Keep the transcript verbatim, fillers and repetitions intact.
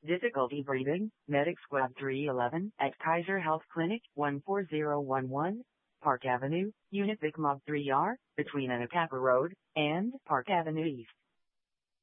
Difficulty breathing, Medic Squad three eleven at Kaiser Health Clinic, one four zero one one, Park Avenue, Unit Vic Mob three R, between Anacapa Road and Park Avenue East.